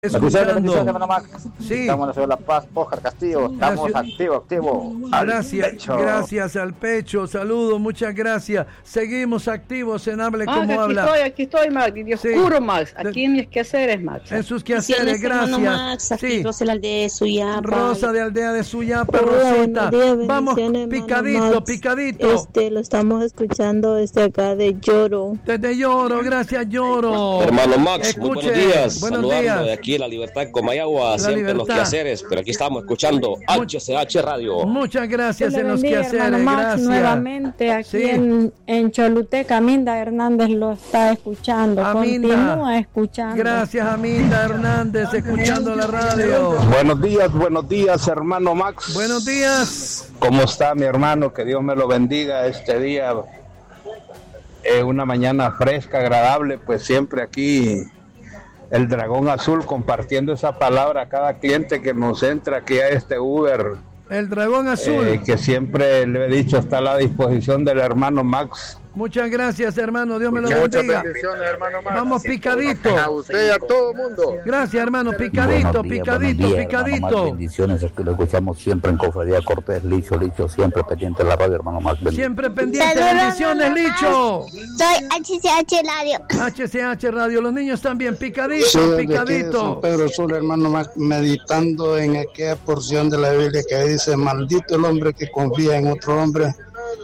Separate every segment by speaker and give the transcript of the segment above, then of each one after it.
Speaker 1: Escuchando.
Speaker 2: Sí.
Speaker 1: Estamos en la ciudad de La Paz, Pójar Castillo. Estamos activo.
Speaker 2: Gracias al pecho. Saludos, muchas gracias. Seguimos activos en Hable Como Habla.
Speaker 3: Aquí estoy, Max. Dios juro, Max. Aquí en mis quehaceres, Max.
Speaker 2: En sus quehaceres, gracias.
Speaker 4: Max, aquí Rosa de la aldea de Suyapa.
Speaker 2: Rosa de aldea de Suyapa, Rosita. Vamos, picadito.
Speaker 4: Lo estamos escuchando desde acá de Lloro.
Speaker 2: Desde Lloro, gracias Lloro.
Speaker 5: Hermano Max, muy buenos días.
Speaker 2: Buenos
Speaker 5: Saludando
Speaker 2: días.
Speaker 5: de aquí en La Libertad, Comayagua, siempre en los quehaceres, pero aquí estamos escuchando HCH Radio.
Speaker 2: Muchas gracias en los
Speaker 6: bendiga,
Speaker 2: quehaceres,
Speaker 6: Max,
Speaker 2: gracias.
Speaker 6: Nuevamente aquí en Choluteca, Aminda Hernández lo está escuchando, continúa escuchando.
Speaker 2: Gracias, Aminda Hernández, escuchando la radio.
Speaker 7: Buenos días, hermano Max.
Speaker 2: Buenos días.
Speaker 7: ¿Cómo está mi hermano? Que Dios me lo bendiga este día. Una mañana fresca, agradable, pues siempre aquí el Dragón Azul compartiendo esa palabra a cada cliente que nos entra aquí a este Uber.
Speaker 2: El Dragón Azul.
Speaker 7: Que siempre le he dicho está a la disposición del hermano Max.
Speaker 2: Muchas gracias, hermano. Dios me lo
Speaker 1: Muchas
Speaker 2: bendiga.
Speaker 1: bendiciones, hermano Max.
Speaker 2: Vamos picadito.
Speaker 1: A usted y a todo el mundo.
Speaker 2: Gracias, hermano. Picadito.
Speaker 8: Hermano Max, bendiciones, es que lo escuchamos siempre en Cofradía Cortés, Licho, siempre pendiente de la radio, hermano Max.
Speaker 2: Siempre pendiente. Bendiciones, Licho.
Speaker 9: Soy HCH Radio.
Speaker 2: HCH Radio. Los niños también. Picadito.
Speaker 10: San Pedro Sur, hermano Max, meditando en aquella porción de la Biblia que dice: maldito el hombre que confía en otro hombre.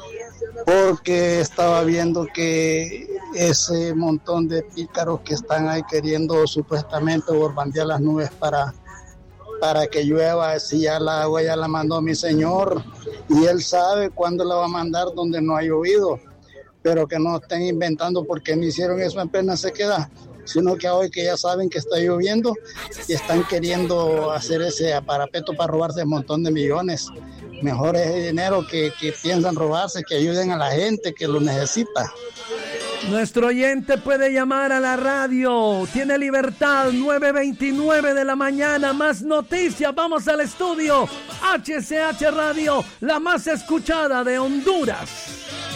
Speaker 10: Porque estaba viendo que ese montón de pícaros que están ahí queriendo supuestamente borbandear las nubes para que llueva, si ya la agua ya la mandó mi Señor y Él sabe cuándo la va a mandar donde no ha llovido, pero que no estén inventando porque no hicieron eso en plena sequedad, sino que hoy que ya saben que está lloviendo y están queriendo hacer ese aparapeto para robarse un montón de millones. Mejor ese dinero que piensan robarse, que ayuden a la gente que lo necesita.
Speaker 2: Nuestro oyente puede llamar a la radio, tiene libertad, 9:29 de la mañana, más noticias, vamos al estudio, HCH Radio, la más escuchada de Honduras.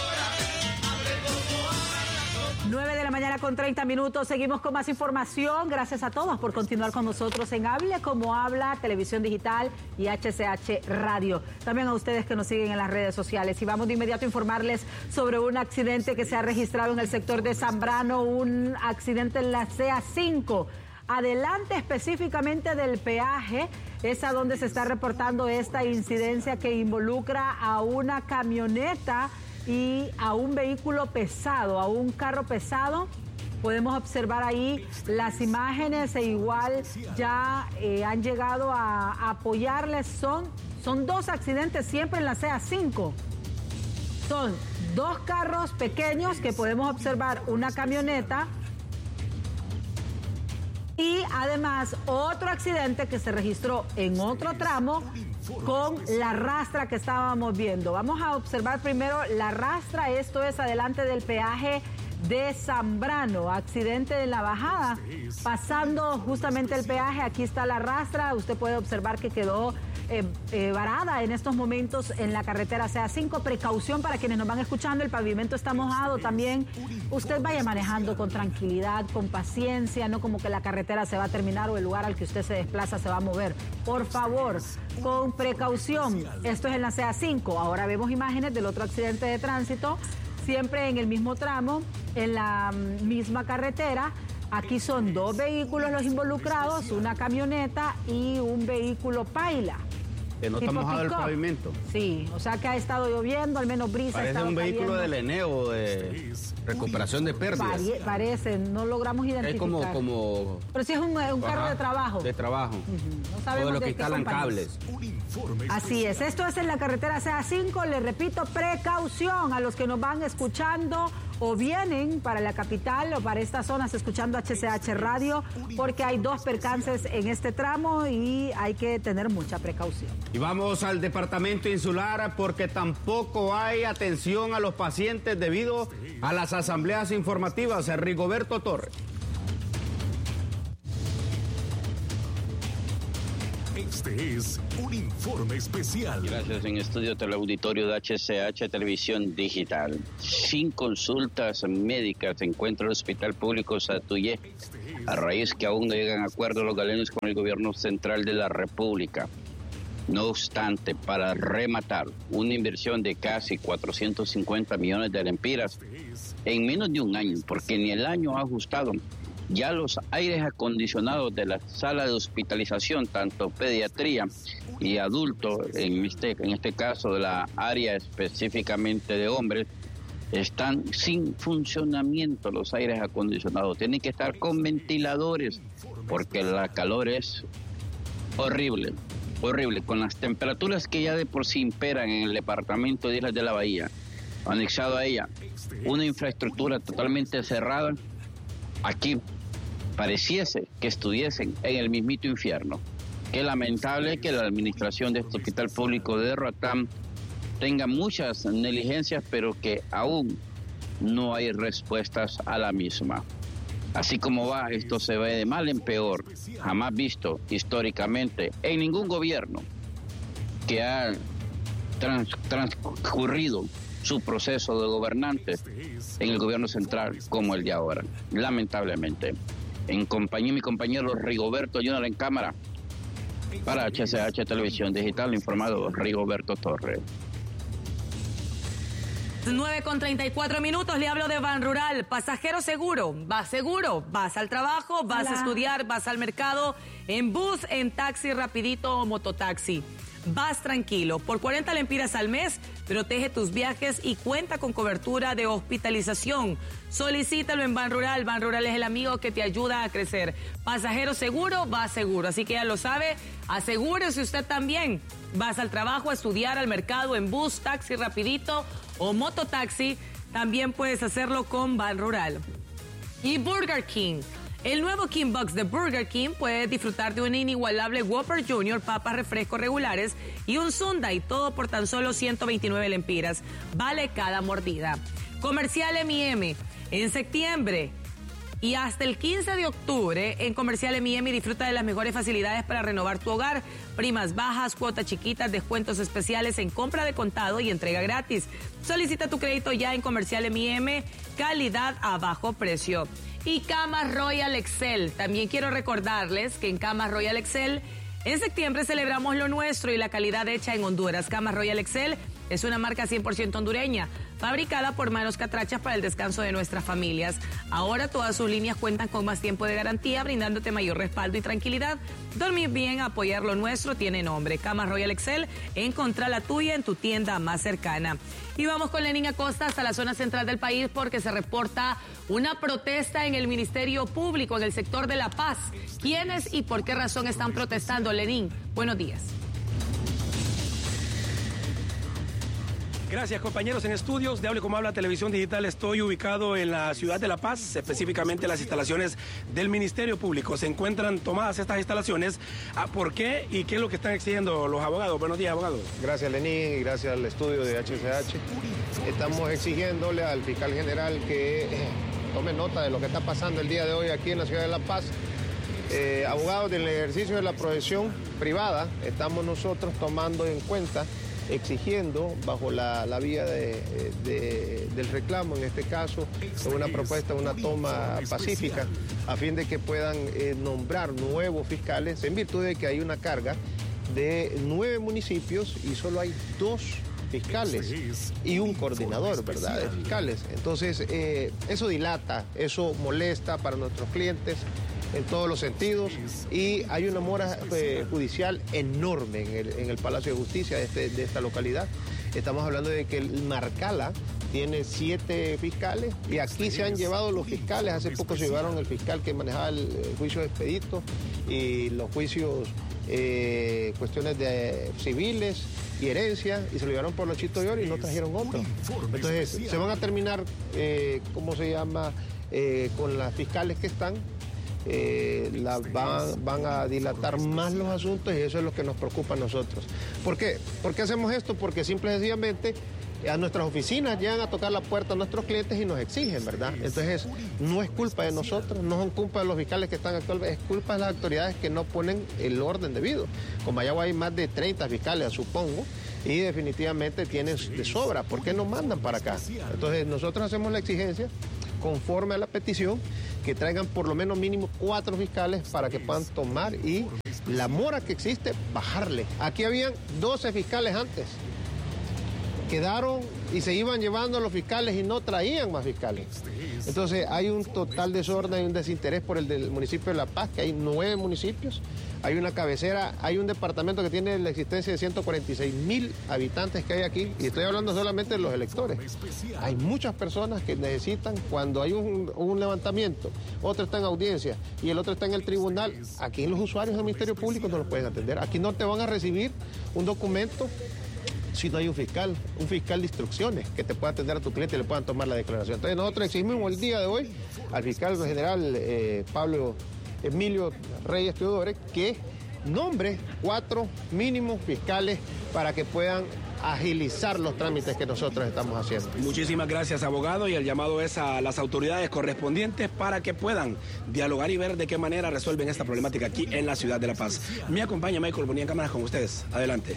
Speaker 11: 9:30, seguimos con más información. Gracias a todos por continuar con nosotros en Hable Como Habla, Televisión Digital y HCH Radio. También a ustedes que nos siguen en las redes sociales. Y vamos de inmediato a informarles sobre un accidente que se ha registrado en el sector de Zambrano, un accidente en la CA5. Adelante específicamente del peaje, es a donde se está reportando esta incidencia que involucra a una camioneta y a un vehículo pesado, a un carro pesado. Podemos observar ahí las imágenes e igual ya han llegado a apoyarles. Son dos accidentes siempre en la CA5. Son dos carros pequeños que podemos observar, una camioneta y además otro accidente que se registró en otro tramo con la rastra que estábamos viendo. Vamos a observar primero la rastra, esto es adelante del peaje de Zambrano, accidente en la bajada, pasando justamente el peaje, aquí está la rastra, usted puede observar que quedó varada en estos momentos en la carretera CA5. Precaución para quienes nos van escuchando, el pavimento está mojado también. Usted vaya manejando con tranquilidad, con paciencia, no como que la carretera se va a terminar o el lugar al que usted se desplaza se va a mover. Por favor, con precaución. Esto es en la CA5. Ahora vemos imágenes del otro accidente de tránsito, siempre en el mismo tramo, en la misma carretera. Aquí son dos vehículos los involucrados, una camioneta y un vehículo paila.
Speaker 12: Que no está mojado el pavimento.
Speaker 11: Sí, o sea que ha estado lloviendo, al menos brisa.
Speaker 12: Parece un vehículo del ENEO, de recuperación de pérdidas.
Speaker 11: Parece, no logramos identificar.
Speaker 12: Es como...
Speaker 11: Pero sí es un carro de trabajo.
Speaker 12: De trabajo.
Speaker 11: No sabemos
Speaker 12: o de los que instalan cables.
Speaker 11: Así es, esto es en la carretera CA5, les repito, precaución a los que nos van escuchando o vienen para la capital o para estas zonas escuchando HCH Radio, porque hay dos percances en este tramo y hay que tener mucha precaución.
Speaker 12: Y vamos al departamento insular porque tampoco hay atención a los pacientes debido a las asambleas informativas. Rigoberto Torres.
Speaker 13: Este es un informe especial.
Speaker 14: Gracias. En estudio teleauditorio de HCH Televisión Digital. Sin consultas médicas se encuentra el Hospital Público Satuyé. a raíz que aún no llegan a acuerdo los galenos con el gobierno central de la República. No obstante, para rematar una inversión de casi 450 millones de lempiras en menos de un año, porque ni el año ha ajustado, ya los aires acondicionados de la sala de hospitalización, tanto pediatría y adulto, en este caso de la área específicamente de hombres, están sin funcionamiento los aires acondicionados. Tienen que estar con ventiladores porque la calor es horrible, horrible. Con las temperaturas que ya de por sí imperan en el departamento de Islas de la Bahía, anexado a ella una infraestructura totalmente cerrada, aquí pareciese que estuviesen en el mismito infierno. Qué lamentable que la administración de este hospital público de Roatán tenga muchas negligencias, pero que aún no hay respuestas a la misma. Así como va, esto se ve de mal en peor, jamás visto históricamente en ningún gobierno que ha transcurrido su proceso de gobernante en el gobierno central como el de ahora, lamentablemente. En compañía de mi compañero Rigoberto Junior en cámara, para HCH Televisión Digital, informado Rigoberto Torres.
Speaker 11: 9:34 le hablo de Ban Rural. Pasajero seguro, vas al trabajo, vas a estudiar, vas al mercado, en bus, en taxi, rapidito o mototaxi. Vas tranquilo, por 40 lempiras al mes, protege tus viajes y cuenta con cobertura de hospitalización. Solicítalo en Ban Rural. Ban Rural es el amigo que te ayuda a crecer. Pasajero seguro, va seguro. Así que ya lo sabe, asegúrese usted también. Vas al trabajo, a estudiar, al mercado, en bus, taxi, rapidito o mototaxi. También puedes hacerlo con Ban Rural. Y Burger King. El nuevo King Box de Burger King, puedes disfrutar de un inigualable Whopper Junior, papas, refrescos regulares y un Sundae, todo por tan solo 129 lempiras. Vale cada mordida. Comercial M&M, en septiembre y hasta el 15 de octubre, en Comercial M&M disfruta de las mejores facilidades para renovar tu hogar. Primas bajas, cuotas chiquitas, descuentos especiales en compra de contado y entrega gratis. Solicita tu crédito ya en Comercial M&M, calidad a bajo precio. Y Camas Royal Excel. También quiero recordarles que en Camas Royal Excel, en septiembre celebramos lo nuestro y la calidad hecha en Honduras. Camas Royal Excel es una marca 100% hondureña, fabricada por manos catrachas para el descanso de nuestras familias. Ahora todas sus líneas cuentan con más tiempo de garantía, brindándote mayor respaldo y tranquilidad. Dormir bien, apoyar lo nuestro tiene nombre. Camas Royal Excel, encontrá la tuya en tu tienda más cercana. Y vamos con Lenín Acosta hasta la zona central del país porque se reporta una protesta en el Ministerio Público, en el sector de La Paz. ¿Quiénes y por qué razón están protestando? Lenín, buenos días.
Speaker 15: Gracias, compañeros en estudios de Hable Como Habla Televisión Digital. Estoy ubicado en la ciudad de La Paz, específicamente las instalaciones del Ministerio Público. Se encuentran tomadas estas instalaciones. ¿Por qué y qué es lo que están exigiendo los abogados? Buenos días, abogados.
Speaker 16: Gracias, Lenín, y gracias al estudio de HCH. Estamos exigiéndole al fiscal general que tome nota de lo que está pasando el día de hoy aquí en la ciudad de La Paz. Abogados, del ejercicio de la profesión privada, estamos nosotros tomando en cuenta, exigiendo bajo la vía del reclamo, en este caso, una propuesta, una toma pacífica, a fin de que puedan nombrar nuevos fiscales, en virtud de que hay una carga de 9 municipios y solo hay 2 fiscales y un coordinador, ¿verdad?, de fiscales. Entonces, eso dilata, eso molesta para nuestros clientes en todos los sentidos, y hay una mora judicial enorme en el Palacio de Justicia de esta localidad. Estamos hablando de que el Marcala tiene 7 fiscales y aquí se han llevado los fiscales. Hace poco se llevaron el fiscal que manejaba el juicio de expedito y los juicios, cuestiones de civiles y herencia, y se lo llevaron por los Chito de Oro y no trajeron otro. Entonces se van a terminar, con las fiscales que están. Van a dilatar más los asuntos, y eso es lo que nos preocupa a nosotros. ¿Por qué? ¿Por qué hacemos esto? Porque simple y sencillamente a nuestras oficinas llegan a tocar la puerta a nuestros clientes y nos exigen, ¿verdad? Entonces no es culpa de nosotros, no son culpa de los fiscales que están actualmente, es culpa de las autoridades que no ponen el orden debido. Con Mayagua hay más de 30 fiscales, supongo, y definitivamente tienen de sobra. ¿Por qué no mandan para acá? Entonces nosotros hacemos la exigencia conforme a la petición que traigan por lo menos mínimo 4 fiscales para que puedan tomar y la mora que existe, bajarle. Aquí habían 12 fiscales antes. Quedaron y se iban llevando a los fiscales y no traían más fiscales. Entonces hay un total desorden, hay un desinterés por el del municipio de La Paz, que hay 9 municipios, hay una cabecera, hay un departamento que tiene la existencia de 146,000 habitantes que hay aquí, y estoy hablando solamente de los electores. Hay muchas personas que necesitan, cuando hay un levantamiento, otro está en audiencia y el otro está en el tribunal, aquí los usuarios del Ministerio Público no los pueden atender. Aquí no te van a recibir un documento si no hay un fiscal de instrucciones que te pueda atender a tu cliente y le puedan tomar la declaración. Entonces nosotros exigimos el día de hoy al fiscal general Pablo Emilio Reyes Teodoro que nombre 4 mínimos fiscales para que puedan agilizar los trámites que nosotros estamos haciendo.
Speaker 15: Muchísimas gracias, abogado, y el llamado es a las autoridades correspondientes para que puedan dialogar y ver de qué manera resuelven esta problemática aquí en la ciudad de La Paz. Me acompaña Michael Bonilla en cámaras con ustedes. Adelante.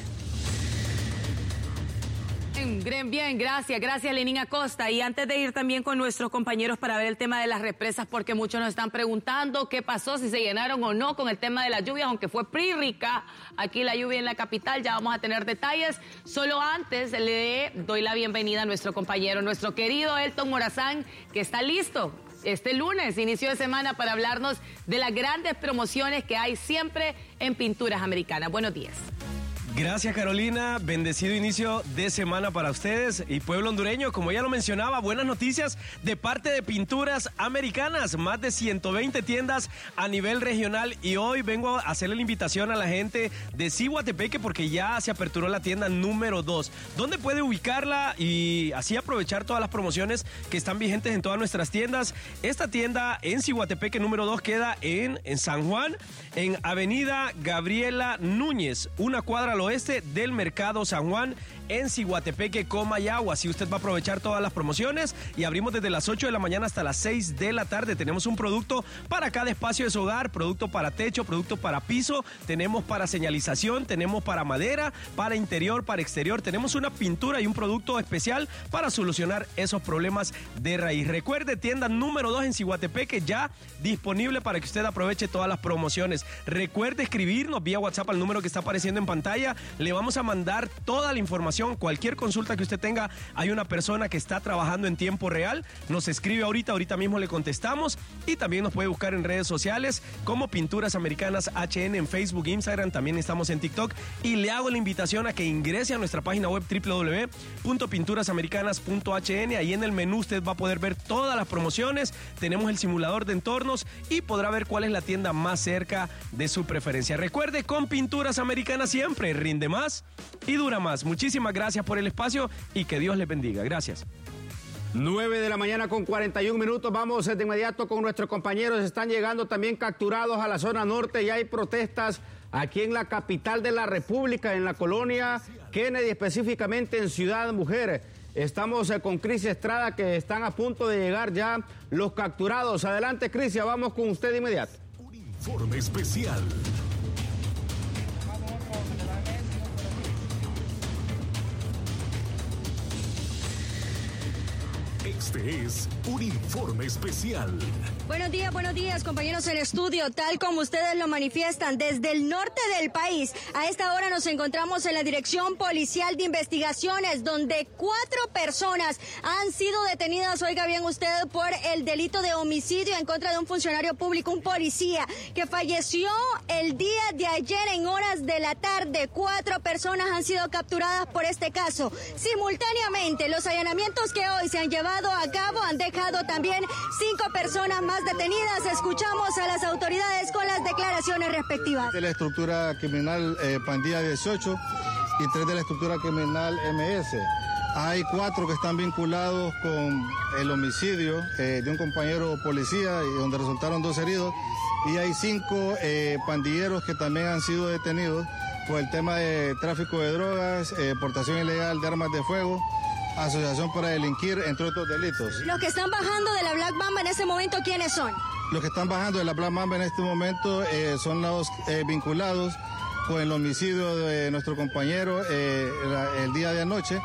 Speaker 17: Bien, gracias Lenín Acosta. Y antes de ir también con nuestros compañeros para ver el tema de las represas, porque muchos nos están preguntando qué pasó, si se llenaron o no con el tema de las lluvias, aunque fue rica aquí la lluvia en la capital, ya vamos a tener detalles. Solo antes le doy la bienvenida a nuestro compañero, nuestro querido Elton Morazán, que está listo este lunes, inicio de semana, para hablarnos de las grandes promociones que hay siempre en Pinturas Americanas. Buenos días.
Speaker 18: Gracias, Carolina. Bendecido inicio de semana para ustedes y pueblo hondureño. Como ya lo mencionaba, buenas noticias de parte de Pinturas Americanas. Más de 120 tiendas a nivel regional y hoy vengo a hacerle la invitación a la gente de Ciguatepeque porque ya se aperturó la tienda número 2. ¿Dónde puede ubicarla y así aprovechar todas las promociones que están vigentes en todas nuestras tiendas? Esta tienda en Ciguatepeque número 2 queda en San Juan, en Avenida Gabriela Núñez, una cuadra al oeste del Mercado San Juan, en Ciguatepeque, Comayagua. Así usted va a aprovechar todas las promociones y abrimos desde las 8 de la mañana hasta las 6 de la tarde. Tenemos un producto para cada espacio de su hogar, producto para techo, producto para piso, tenemos para señalización, tenemos para madera, para interior, para exterior. Tenemos una pintura y un producto especial para solucionar esos problemas de raíz. Recuerde, tienda número 2 en Ciguatepeque ya disponible para que usted aproveche todas las promociones. Recuerde escribirnos vía WhatsApp al número que está apareciendo en pantalla. Le vamos a mandar toda la información. Cualquier consulta que usted tenga, hay una persona que está trabajando en tiempo real. Nos escribe ahorita mismo le contestamos y también nos puede buscar en redes sociales como Pinturas Americanas HN en Facebook, Instagram, también estamos en TikTok y le hago la invitación a que ingrese a nuestra página web www.pinturasamericanas.hn. Ahí en el menú usted va a poder ver todas las promociones, tenemos el simulador de entornos y podrá ver cuál es la tienda más cerca de su preferencia. Recuerde, con Pinturas Americanas siempre rinde más y dura más. Muchísimas gracias por el espacio y que Dios les bendiga. Gracias.
Speaker 12: 9 de la mañana con 41 minutos. Vamos de inmediato con nuestros compañeros. Están llegando también capturados a la zona norte y hay protestas aquí en la capital de la República, en la colonia Kennedy, específicamente en Ciudad Mujer. Estamos con Crisia Estrada, que están a punto de llegar ya los capturados. Adelante, Crisia, vamos con usted de inmediato.
Speaker 13: Un informe especial. Este es un informe especial.
Speaker 19: Buenos días, compañeros en estudio. Tal como ustedes lo manifiestan, desde el norte del país, a esta hora nos encontramos en la Dirección Policial de Investigaciones, donde 4 personas han sido detenidas, oiga bien usted, por el delito de homicidio en contra de un funcionario público, un policía, que falleció el día de ayer en horas de la tarde. 4 personas han sido capturadas por este caso. Simultáneamente, los allanamientos que hoy se han llevado a cabo han dejado también 5 personas más detenidas. Escuchamos a las autoridades con las declaraciones respectivas.
Speaker 20: De la estructura criminal Pandilla 18 y 3 de la estructura criminal MS. Hay 4 que están vinculados con el homicidio de un compañero policía, donde resultaron 2 heridos, y hay 5 pandilleros que también han sido detenidos por el tema de tráfico de drogas, portación ilegal de armas de fuego, asociación para delinquir, entre otros delitos.
Speaker 19: Los que están bajando de la Black Mamba en este momento, ¿quiénes son?
Speaker 20: Los que están bajando de la Black Mamba en este momento son los vinculados con el homicidio de nuestro compañero el día de anoche,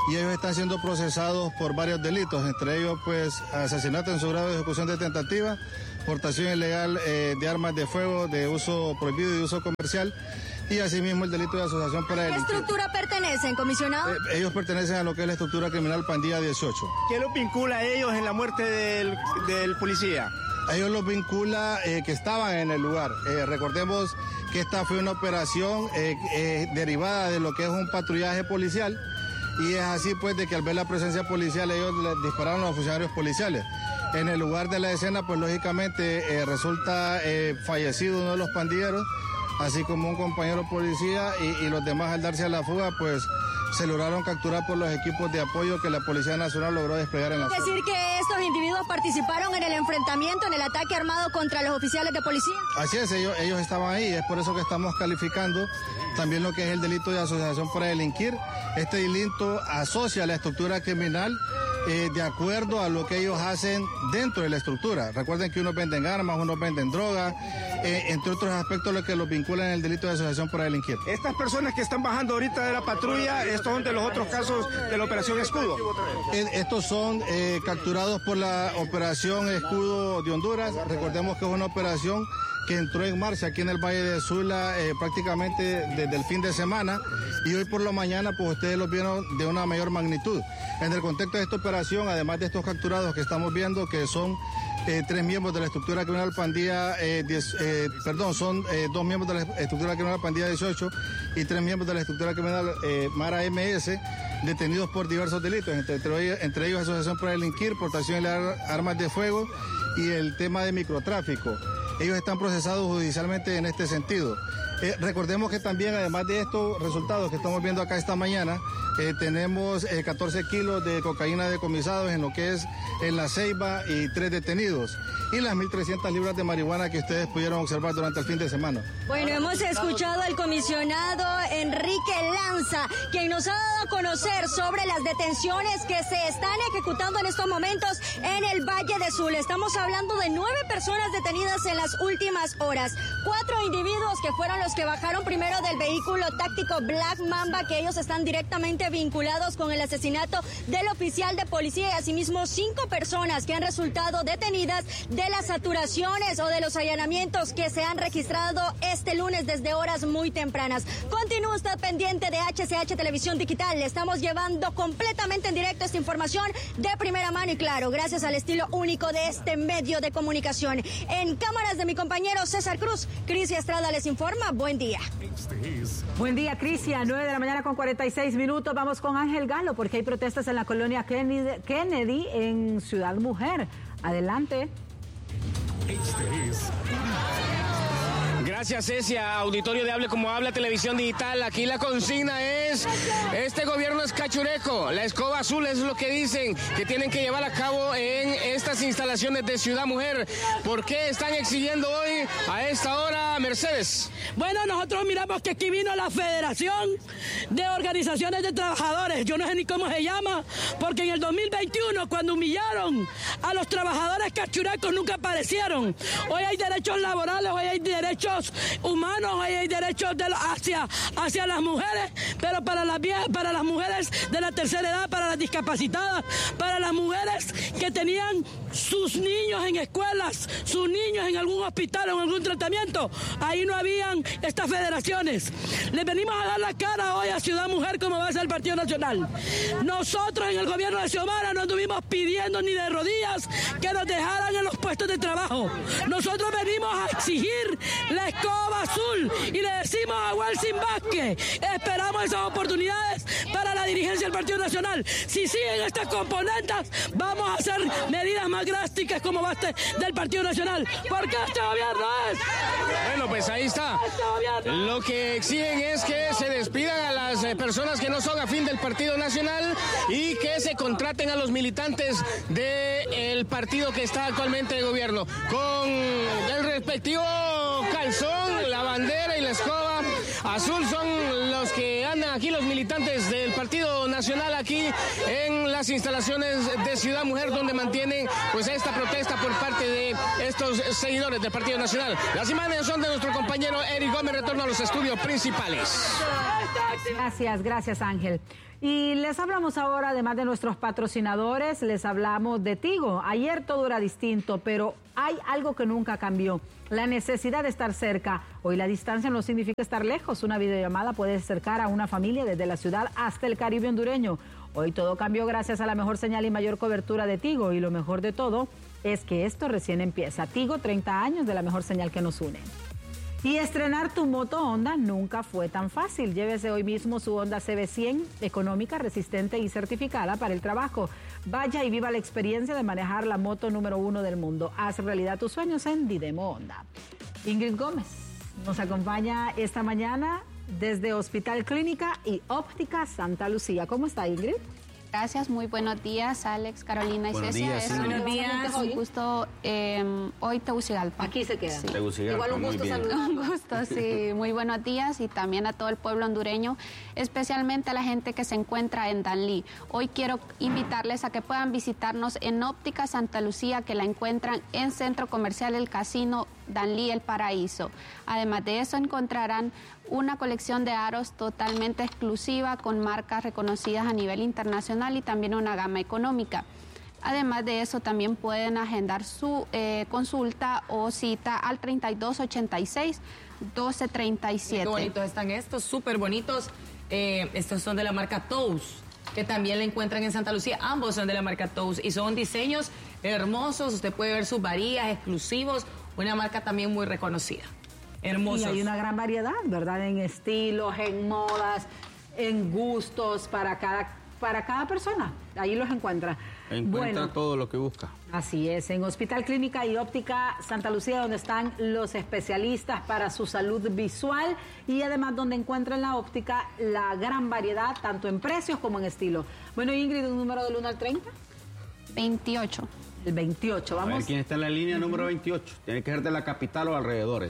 Speaker 20: y ellos están siendo procesados por varios delitos, entre ellos pues asesinato en su grado de ejecución de tentativa, portación ilegal de armas de fuego de uso prohibido y de uso comercial, y asimismo el delito de asociación para delinquir.
Speaker 19: ¿Qué estructura pertenecen, comisionado?
Speaker 20: Ellos pertenecen a lo que es la estructura criminal Pandilla 18.
Speaker 15: ¿Qué los vincula a ellos en la muerte del policía?
Speaker 20: A ellos los vincula que estaban en el lugar. Recordemos que esta fue una operación derivada de lo que es un patrullaje policial, y es así pues de que al ver la presencia policial ellos le dispararon a los funcionarios policiales. En el lugar de la escena pues lógicamente resulta fallecido uno de los pandilleros, así como un compañero policía, y los demás al darse a la fuga pues se lograron capturar por los equipos de apoyo que la Policía Nacional logró desplegar en la zona.
Speaker 19: ¿Es decir que estos individuos participaron en el enfrentamiento, en el ataque armado contra los oficiales de policía?
Speaker 20: Así es, ellos estaban ahí, es por eso que estamos calificando también lo que es el delito de asociación para delinquir. Este delito asocia a la estructura criminal de acuerdo a lo que ellos hacen dentro de la estructura. Recuerden que unos venden armas, unos venden droga, entre otros aspectos lo que los vinculan en el delito de asociación para delinquir.
Speaker 15: Estas personas que están bajando ahorita de la patrulla, estos son de los otros casos de la Operación Escudo.
Speaker 20: Estos son capturados por la Operación Escudo de Honduras. Recordemos que es una operación que entró en marcha aquí en el Valle de Sula prácticamente desde el fin de semana, y hoy por la mañana pues ustedes los vieron de una mayor magnitud. En el contexto de esta operación, además de estos capturados que estamos viendo, que son 3 miembros de la estructura criminal Pandilla, son 2 miembros de la estructura criminal Pandilla 18 y 3 miembros de la estructura criminal Mara MS, detenidos por diversos delitos, entre ellos asociación para delinquir, portación de armas de fuego y el tema de microtráfico. Ellos están procesados judicialmente en este sentido. Recordemos que también, además de estos resultados que estamos viendo acá esta mañana, tenemos 14 kilos de cocaína decomisados en lo que es en La Ceiba y 3 detenidos, y las 1.300 libras de marihuana que ustedes pudieron observar durante el fin de semana.
Speaker 19: Bueno, hemos escuchado al comisionado Enrique Lanza, quien nos ha dado a conocer sobre las detenciones que se están ejecutando en estos momentos en el Valle de Sula. Estamos hablando de 9 personas detenidas en las últimas horas. 4 individuos que fueron los que bajaron primero del vehículo táctico Black Mamba, que ellos están directamente vinculados con el asesinato del oficial de policía, y asimismo 5 personas que han resultado detenidas de las saturaciones o de los allanamientos que se han registrado este lunes desde horas muy tempranas. Continúa usted pendiente de HCH Televisión Digital. Le estamos llevando completamente en directo esta información de primera mano y claro, gracias al estilo único de este medio de comunicación. En cámaras de mi compañero César Cruz, Crisia Estrada les informa. Buen día.
Speaker 11: Buen día, Crisia. 9 de la mañana con 46 minutos. Vamos con Ángel Galo porque hay protestas en la colonia Kennedy en Ciudad Mujer. Adelante.
Speaker 21: Gracias, Cecia. Auditorio de Hable Como Habla, Televisión Digital. Aquí la consigna es, este gobierno es cachureco. La escoba azul es lo que dicen que tienen que llevar a cabo en estas instalaciones de Ciudad Mujer. ¿Por qué están exigiendo hoy a esta hora, Mercedes?
Speaker 22: Bueno, nosotros miramos que aquí vino la Federación de Organizaciones de Trabajadores. Yo no sé ni cómo se llama, porque en el 2021, cuando humillaron a los trabajadores cachurecos, nunca aparecieron. Hoy hay derechos laborales, hoy hay derechos humanos, hoy hay derechos hacia las mujeres, pero para las mujeres de la tercera edad, para las discapacitadas, para las mujeres que tenían sus niños en escuelas, sus niños en algún hospital o en algún tratamiento, ahí no habían estas federaciones. Les venimos a dar la cara hoy a Ciudad Mujer como va a ser el Partido Nacional. Nosotros en el gobierno de Xiomara no estuvimos pidiendo ni de rodillas que nos dejaran en los puestos de trabajo. Nosotros venimos a exigir la escoba azul y le decimos a Welsin Vázquez, esperamos esas oportunidades para la dirigencia del Partido Nacional. Si siguen estas componentes, vamos a hacer medidas más drásticas como va del Partido Nacional. Porque este gobierno es...
Speaker 21: Bueno, pues ahí está. Lo que exigen es que se despidan a las personas que no son afín del Partido Nacional y que se contraten a los militantes del partido que está actualmente de gobierno. Con el respectivo calzón, la bandera y la escoba azul son los que andan aquí, los militantes del Partido Nacional aquí en las instalaciones de Ciudad Mujer, donde mantienen pues esta protesta por parte de estos seguidores del Partido Nacional. Las imágenes son de nuestro compañero Eric Gómez. Retorno a los estudios principales.
Speaker 11: Gracias Ángel. Y les hablamos ahora, además de nuestros patrocinadores, les hablamos de Tigo. Ayer todo era distinto, pero hay algo que nunca cambió: la necesidad de estar cerca. Hoy la distancia no significa estar lejos. Una videollamada puede acercar a una familia desde la ciudad hasta el Caribe hondureño. Hoy todo cambió gracias a la mejor señal y mayor cobertura de Tigo. Y lo mejor de todo es que esto recién empieza. Tigo, 30 años de la mejor señal que nos une. Y estrenar tu moto Honda nunca fue tan fácil. Llévese hoy mismo su Honda CB100, económica, resistente y certificada para el trabajo. Vaya y viva la experiencia de manejar la moto número 1 del mundo. Haz realidad tus sueños en Didemo Honda. Ingrid Gómez nos acompaña esta mañana desde Hospital Clínica y Óptica Santa Lucía. ¿Cómo está, Ingrid?
Speaker 3: Gracias, muy buenos días, Alex, Carolina y Cecia.
Speaker 11: Buenos días.
Speaker 3: Un gusto, hoy Tegucigalpa.
Speaker 11: Aquí se queda.
Speaker 3: Sí.
Speaker 11: Igual un gusto saludar.
Speaker 3: Un gusto, sí. Muy buenos días y también a todo el pueblo hondureño, especialmente a la gente que se encuentra en Danlí. Hoy quiero invitarles a que puedan visitarnos en Óptica Santa Lucía, que la encuentran en Centro Comercial El Casino Danlí El Paraíso. Además de eso encontrarán una colección de aros totalmente exclusiva con marcas reconocidas a nivel internacional y también una gama económica. Además de eso también pueden agendar su consulta o cita al 3286-1237.
Speaker 17: Qué bonitos están estos, súper bonitos. Estos son de la marca Tous, que también la encuentran en Santa Lucía. Ambos son de la marca Tous y son diseños hermosos. Usted puede ver sus varillas exclusivos, una marca también muy reconocida. Hermosos.
Speaker 11: Y hay una gran variedad, ¿verdad? En estilos, en modas, en gustos para cada persona. Ahí los encuentra.
Speaker 12: Encuentra todo lo que busca.
Speaker 11: Así es, en Hospital Clínica y Óptica Santa Lucía, donde están los especialistas para su salud visual y además donde encuentran la óptica la gran variedad, tanto en precios como en estilo. Bueno, Ingrid, un número del 1 al 30.
Speaker 3: 28.
Speaker 11: El 28, vamos.
Speaker 12: A ver, ¿quién está en la línea número 28? Tiene que ser de la capital o alrededores.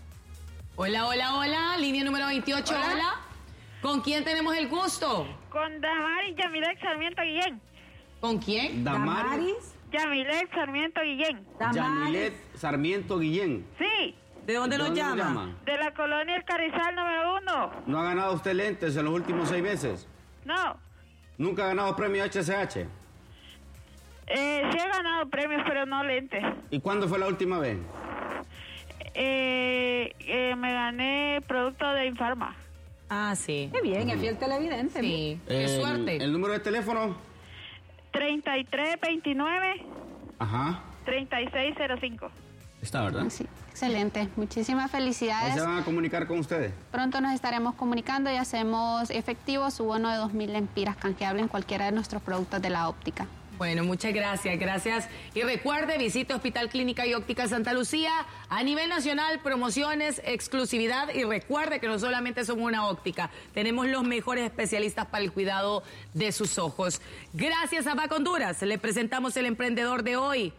Speaker 17: Hola, línea número 28, hola. ¿Con quién tenemos el gusto?
Speaker 4: Con Damaris Yamilet Sarmiento Guillén.
Speaker 17: ¿Con quién?
Speaker 12: Damaris
Speaker 4: Yamilet Sarmiento Guillén.
Speaker 12: Yamilet Sarmiento Guillén.
Speaker 4: Sí.
Speaker 17: ¿De dónde nos llama?
Speaker 4: De la colonia El Carrizal número 1.
Speaker 12: ¿No ha ganado usted lentes en los últimos 6 meses?
Speaker 4: No.
Speaker 12: ¿Nunca ha ganado premio HCH?
Speaker 4: Sí he ganado premios, pero no lentes.
Speaker 12: ¿Y cuándo fue la última vez?
Speaker 4: Me gané producto de Infarma.
Speaker 17: Ah, sí.
Speaker 11: Qué bien, es fiel televidente.
Speaker 17: Sí, qué suerte.
Speaker 12: ¿El número de teléfono?
Speaker 4: 3329.
Speaker 12: Ajá.
Speaker 4: 3605.
Speaker 12: Está, ¿verdad?
Speaker 3: Sí, excelente. Muchísimas felicidades.
Speaker 12: ¿Ahí se van a comunicar con ustedes?
Speaker 3: Pronto nos estaremos comunicando y hacemos efectivo su bono de 2.000 lempiras canjeable en cualquiera de nuestros productos de la óptica.
Speaker 17: Bueno, muchas gracias. Y recuerde, visite Hospital Clínica y Óptica Santa Lucía. A nivel nacional, promociones, exclusividad. Y recuerde que no solamente somos una óptica, tenemos los mejores especialistas para el cuidado de sus ojos. Gracias a BAC Honduras, le presentamos el emprendedor de hoy.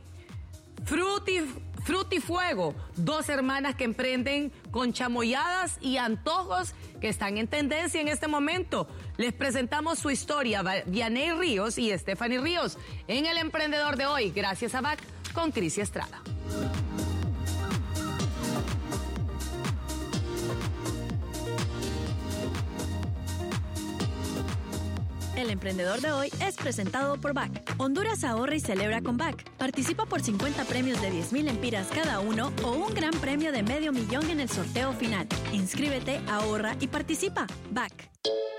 Speaker 17: Frutifuego, 2 hermanas que emprenden con chamoyadas y antojos que están en tendencia en este momento. Les presentamos su historia, Vianey Ríos y Stephanie Ríos, en El Emprendedor de hoy, gracias a BAC, con Crisia Estrada.
Speaker 23: El Emprendedor de hoy es presentado por BAC. Honduras ahorra y celebra con BAC. Participa por 50 premios de 10,000 lempiras cada uno o un gran premio de $500,000 en el sorteo final. Inscríbete, ahorra y participa. BAC.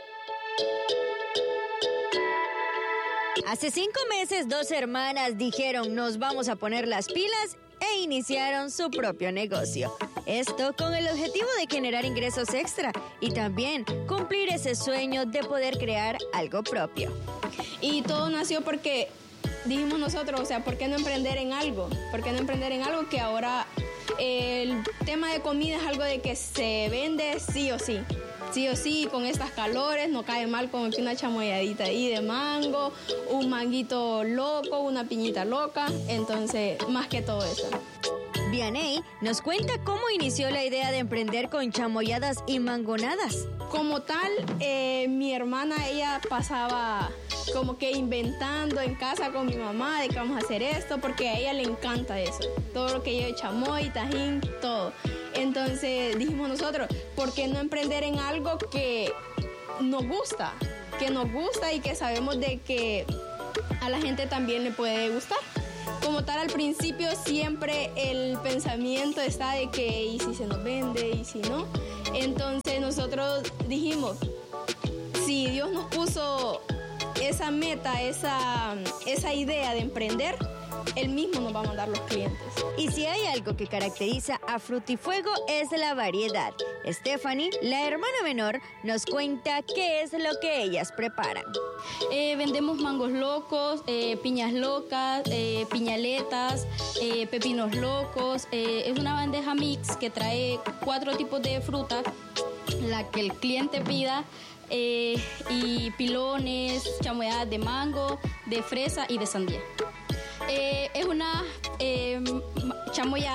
Speaker 19: Hace 5 meses, 2 hermanas dijeron nos vamos a poner las pilas e iniciaron su propio negocio. Esto con el objetivo de generar ingresos extra y también cumplir ese sueño de poder crear algo propio.
Speaker 24: Y todo nació porque dijimos nosotros, o sea, ¿por qué no emprender en algo? ¿Por qué no emprender en algo que ahora el tema de comida es algo de que se vende sí o sí? Sí o sí, con estas calores no cae mal como que una chamoyadita ahí de mango, un manguito loco, una piñita loca, entonces más que todo eso.
Speaker 19: Vianey nos cuenta cómo inició la idea de emprender con chamoyadas y mangonadas.
Speaker 24: Como tal, mi hermana, ella pasaba como que inventando en casa con mi mamá de que vamos a hacer esto, porque a ella le encanta eso. Todo lo que lleve chamoy, tajín, todo. Entonces dijimos nosotros, ¿por qué no emprender en algo que nos gusta? Que nos gusta y que sabemos de que a la gente también le puede gustar. Como tal, al principio siempre el pensamiento está de que y si se nos vende y si no. Entonces nosotros dijimos, si Dios nos puso esa meta, esa idea de emprender, Él mismo nos va a mandar los clientes.
Speaker 19: Y si hay algo que caracteriza a Frutifuego es la variedad. Stephanie, la hermana menor, nos cuenta qué es lo que ellas preparan.
Speaker 24: Vendemos mangos locos, piñas locas, piñaletas, pepinos locos. Es una bandeja mix que trae 4 tipos de frutas, la que el cliente pida. Y pilones, chamoyadas de mango, de fresa y de sandía. Es una chamoyada